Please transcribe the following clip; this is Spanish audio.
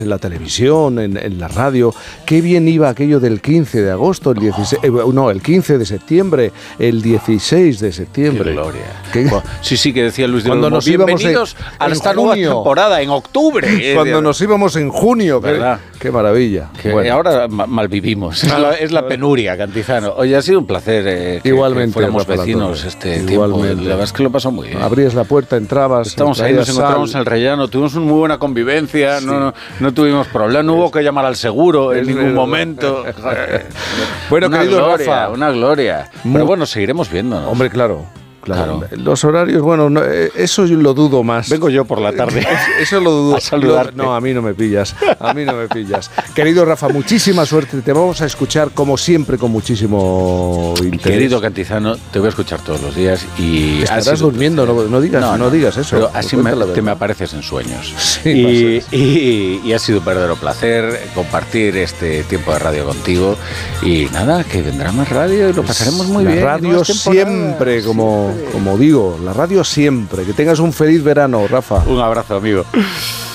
en la televisión, en la radio, qué bien iba aquello del 15 de agosto, el 15 de septiembre, el 16 de septiembre. ¡Qué gloria! Sí, que decía Luis de Cuando Olmos, nos íbamos bienvenidos a esta nueva temporada, en octubre. Cuando nos íbamos en junio, qué maravilla. Bueno. Ahora malvivimos, es la penuria, Cantizano. Oye, ha sido un placer igualmente, que fuéramos vecinos tiempo. La verdad es que lo pasó muy bien. Abrías la puerta, entrabas. Estamos ahí, nos encontramos en el Rellano, tuvimos una muy buena convivencia, sí. No tuvimos problemas, no hubo que llamar al seguro en ningún momento. Bueno, querido gloria, Rafa. Una gloria. Pero bueno, seguiremos viéndonos. Hombre, claro. Los horarios, eso yo lo dudo más. Vengo yo por la tarde. Eso lo dudo. A saludarte. No, a mí no me pillas. Querido Rafa, muchísima suerte. Te vamos a escuchar como siempre con muchísimo interés. Querido Cantizano, te voy a escuchar todos los días y estarás durmiendo, no digas eso. Pero así te me apareces en sueños. Sí, y ha sido un verdadero placer compartir este tiempo de radio contigo. Y nada, que vendrá más radio y lo pasaremos muy bien. La radio siempre, como digo, la radio siempre. Que tengas un feliz verano, Rafa. Un abrazo, amigo.